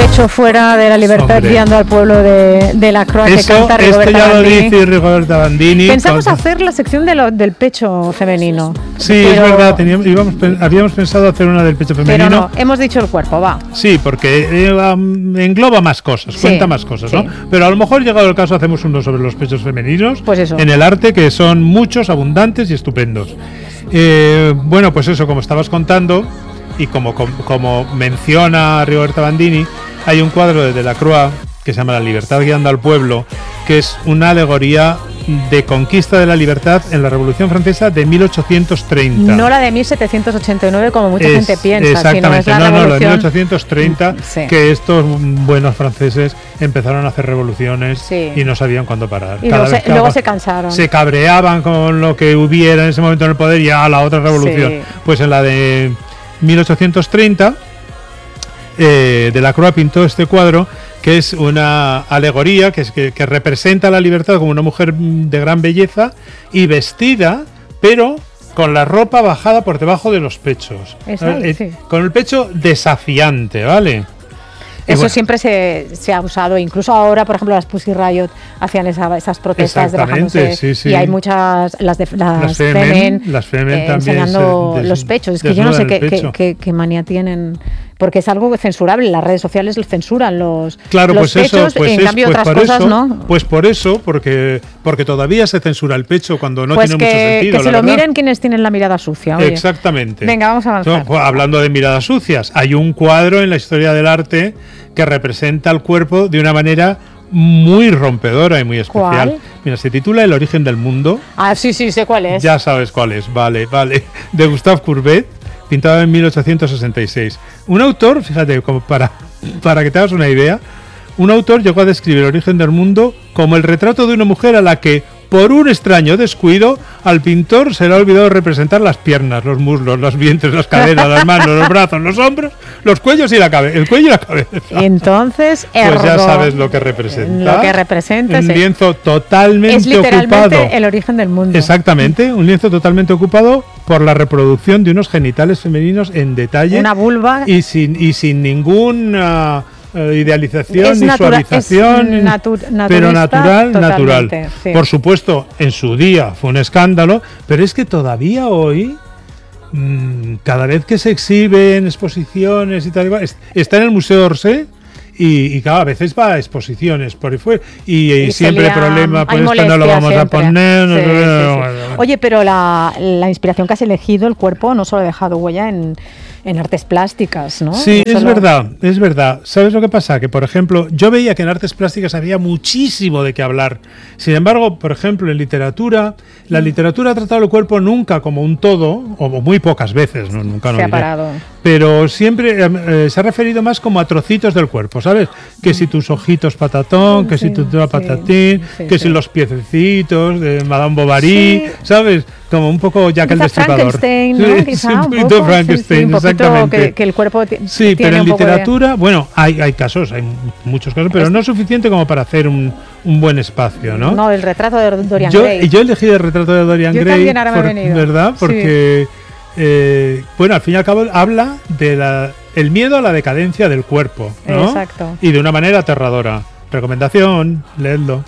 pecho fuera de la libertad, hombre, guiando al pueblo de la Croix, que canta Rigoberta ya Bandini. Lo dice Rigoberta Bandini. Pensamos hacer la sección del pecho femenino. Sí, pero, es verdad, habíamos pensado hacer una del pecho femenino. Pero no, hemos dicho el cuerpo, va. Sí, porque engloba más cosas, sí, cuenta más cosas, ¿no? Sí. Pero a lo mejor, llegado el caso, hacemos uno sobre los pechos femeninos, pues eso, en el arte, que son muchos, abundantes y estupendos. Bueno, pues eso, como estabas contando, y como menciona Rigoberta Bandini, hay un cuadro de Delacroix que se llama La libertad guiando al pueblo, que es una alegoría de conquista de la libertad en la Revolución Francesa de 1830. No la de 1789, como mucha gente piensa. Exactamente, sino es la de 1830, sí, que estos buenos franceses empezaron a hacer revoluciones, sí, y no sabían cuándo parar. Y luego se cansaron. Se cabreaban con lo que hubiera en ese momento en el poder y a la otra revolución. Sí. Pues en la de 1830, Delacroix pintó este cuadro, que es una alegoría que representa la libertad como una mujer de gran belleza y vestida, pero con la ropa bajada por debajo de los pechos. Sí. Con el pecho desafiante, ¿vale? Eso bueno, siempre se ha usado, incluso ahora, por ejemplo, las Pussy Riot hacían esas protestas de bajándose, sí, sí. Y hay muchas, las Femen también enseñando los pechos. Es que yo no sé qué manía tienen, porque es algo censurable. Las redes sociales censuran los pechos, en cambio otras cosas no. Pues por eso, porque todavía se censura el pecho cuando no tiene mucho sentido. Que se lo miren quienes tienen la mirada sucia. Oye. Exactamente. Venga, vamos a avanzar. Hablando de miradas sucias, hay un cuadro en la historia del arte que representa el cuerpo de una manera muy rompedora y muy especial. ¿Cuál? Mira, se titula El origen del mundo. Ah, sí, sé cuál es. Ya sabes cuál es, vale. De Gustave Courbet, pintado en 1866. Un autor, fíjate, como para que te hagas una idea, un autor llegó a describir el origen del mundo como el retrato de una mujer a la que, por un extraño descuido, al pintor se le ha olvidado representar las piernas, los muslos, los vientres, las caderas, las manos, los brazos, los hombros, los cuellos y el cuello y la cabeza. Entonces, pues ya sabes lo que representa. Lo que representa un lienzo totalmente es literalmente ocupado. El origen del mundo. Exactamente, un lienzo totalmente ocupado por la reproducción de unos genitales femeninos en detalle. Una vulva. Y sin ninguna idealización ni suavización, pero natural. Sí. Por supuesto, en su día fue un escándalo, pero es que todavía hoy, cada vez que se exhibe en exposiciones y tal, está en el Museo d'Orsay. Y cada veces va a exposiciones por ahí fuera y siempre hay problema, pues esto no lo vamos siempre a poner. Sí. Oye, pero la inspiración que has elegido, el cuerpo, no solo ha dejado huella en artes plásticas, ¿no? Sí, es verdad. ¿Sabes lo que pasa? Que, por ejemplo, yo veía que en artes plásticas había muchísimo de qué hablar. Sin embargo, por ejemplo, en literatura, la literatura ha tratado el cuerpo nunca como un todo, o muy pocas veces, ¿no? Nunca se ha parado. Pero siempre se ha referido más como a trocitos del cuerpo, ¿sabes? Que si tus ojitos patatón, que si tu patatín, que si los piececitos de Madame Bovary, ¿sabes? Como un poco Jack el Destripador. Frankenstein, ¿no? Quizá un poquito Frankenstein, exactamente. Que el cuerpo sí, pero en literatura, bueno, hay casos, hay muchos casos, pero no es suficiente como para hacer un buen espacio, ¿no? No, el retrato de Dorian Gray. Yo elegí el retrato de Dorian Gray. Yo también ahora me he venido. ¿Verdad? Porque, bueno, al fin y al cabo habla de el miedo a la decadencia del cuerpo, ¿no? Exacto. Y de una manera aterradora. Recomendación, leedlo.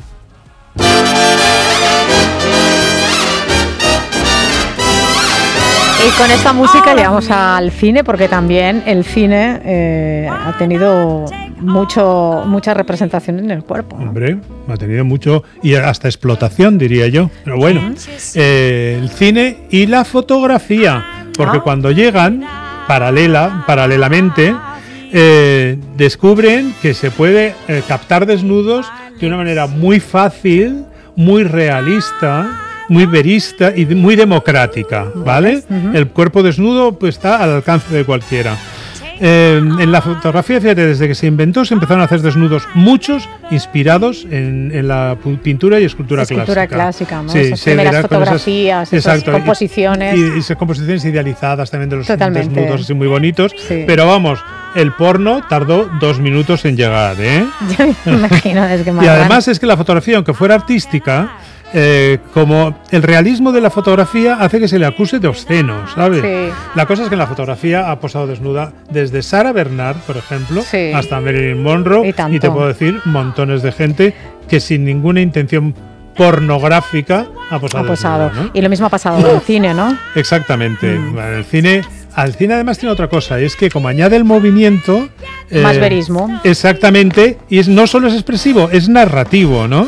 Y con esta música llegamos al cine, porque también el cine ha tenido mucha representación en el cuerpo, ¿no? Hombre, ha tenido mucho, y hasta explotación, diría yo. Pero bueno, el cine y la fotografía, porque cuando llegan paralelamente, descubren que se puede captar desnudos de una manera muy fácil, muy realista, muy verista y muy democrática, ¿vale? Uh-huh. El cuerpo desnudo pues está al alcance de cualquiera. En la fotografía, fíjate, desde que se inventó se empezaron a hacer desnudos, muchos inspirados en la pintura y escultura clásica, ¿no? Sí, esas primeras fotografías, esas composiciones. Y esas composiciones idealizadas también de los desnudos así muy bonitos. Sí. Pero vamos, el porno tardó 2 minutos en llegar, ¿eh? Yo me imagino, es que y además es que la fotografía, aunque fuera artística, como el realismo de la fotografía hace que se le acuse de obsceno, ¿sabes? Sí. La cosa es que en la fotografía ha posado desnuda desde Sarah Bernhardt, por ejemplo, hasta Marilyn Monroe, y te puedo decir montones de gente que sin ninguna intención pornográfica ha posado. Desnuda, ¿no? Y lo mismo ha pasado en el cine, ¿no? Exactamente. El cine... Al cine además tiene otra cosa, es que como añade el movimiento... Más verismo. Exactamente, y no solo es expresivo, es narrativo, ¿no?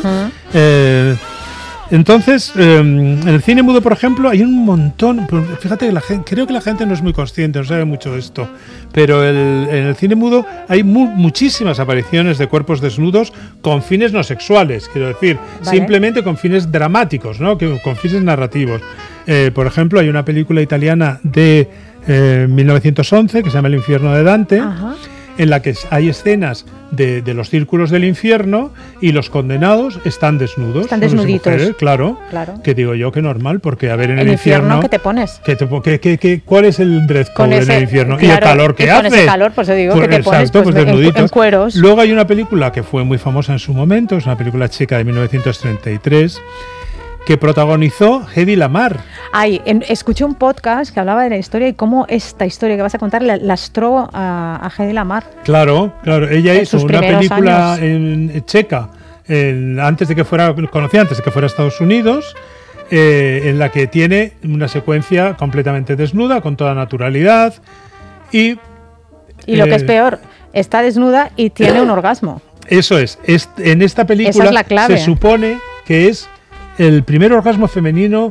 Entonces, en el cine mudo, por ejemplo, hay un montón... Fíjate, creo que la gente no es muy consciente, no sabe mucho de esto, pero en el cine mudo hay muchísimas apariciones de cuerpos desnudos con fines no sexuales, quiero decir, simplemente con fines dramáticos, ¿no? Con fines narrativos. Por ejemplo, hay una película italiana de 1911 que se llama El infierno de Dante. Ajá. En la que hay escenas de los círculos del infierno y los condenados están desnudos. Están desnuditos. Mujeres, claro. Que digo yo que normal, porque a ver en el infierno... ¿Qué te pones? ¿Cuál es el dress code en el infierno? Claro, y el calor que hace. Con ese calor, pues digo que te pones en cueros. Luego hay una película que fue muy famosa en su momento, es una película checa de 1933, que protagonizó Hedy Lamarr. Escuché un podcast que hablaba de la historia y cómo esta historia que vas a contar lastró a Hedy Lamarr. Claro. Ella hizo una película checa antes de que fuera a Estados Unidos, en la que tiene una secuencia completamente desnuda, con toda naturalidad. Y lo que es peor, está desnuda y tiene un orgasmo. Eso es. En esta película esa es la clave. Se supone que es el primer orgasmo femenino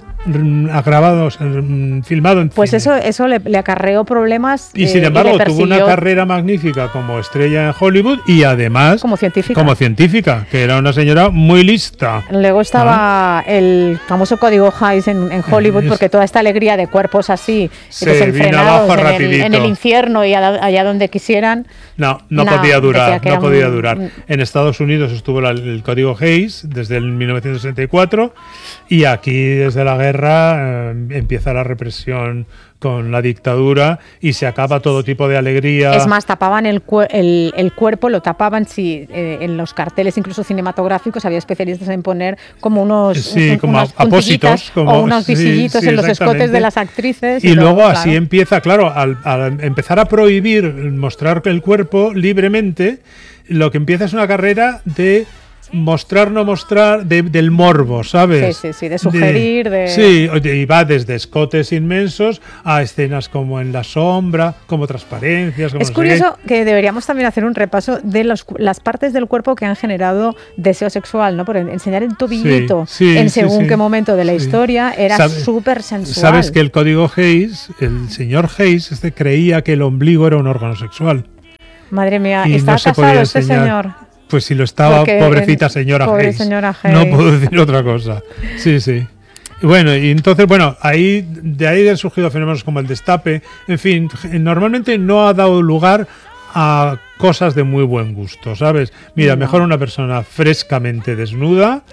filmado en pues cine. Eso le acarreó problemas. Y sin embargo tuvo una carrera magnífica como estrella en Hollywood y además como científica, que era una señora muy lista. Luego estaba el famoso código Hays en Hollywood, porque toda esta alegría de cuerpos así desenfrenados en el infierno y allá donde quisieran. No podía durar. En Estados Unidos estuvo el código Hays desde el 1964 y aquí desde la guerra empieza la represión con la dictadura y se acaba todo tipo de alegría. Es más, tapaban el cuerpo, lo tapaban en los carteles, incluso cinematográficos, había especialistas en poner como unos apósitos, o unos visillitos en los escotes de las actrices. Y luego así empieza, claro, al empezar a prohibir mostrar el cuerpo libremente, lo que empieza es una carrera de mostrar, no mostrar, del morbo, ¿sabes? Sí, de sugerir, Sí, y va desde escotes inmensos a escenas como en la sombra, como transparencias... Es curioso que deberíamos también hacer un repaso de las partes del cuerpo que han generado deseo sexual, ¿no? Porque enseñar el tobillito en según qué momento de la historia era súper sensual. ¿Sabes que el código Hays, el señor Hays, creía que el ombligo era un órgano sexual? Madre mía, ¿está casado este señor? Pues si lo estaba, pobrecita señora Hays. No puedo decir otra cosa. Sí. Y bueno, entonces, de ahí han surgido fenómenos como el destape. En fin, normalmente no ha dado lugar a cosas de muy buen gusto, ¿sabes? Mira, mejor una persona frescamente desnuda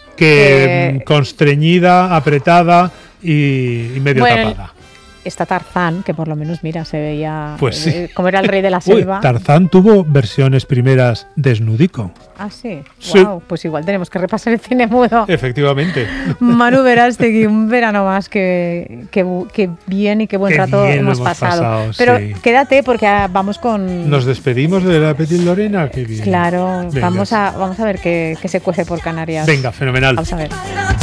que constreñida, apretada y medio tapada. Está Tarzán, que por lo menos, mira, se veía como era el rey de la selva. Tarzán tuvo versiones primeras desnudico. Ah, sí. Wow, pues igual tenemos que repasar el cine mudo. Efectivamente. Manu Verástegui, un verano más que bien y qué buen rato hemos pasado. Pero quédate porque vamos con... ¿Nos despedimos de la Petit Lorena? Qué bien. Claro, vamos a ver qué se cuece por Canarias. Venga, fenomenal. Vamos a ver.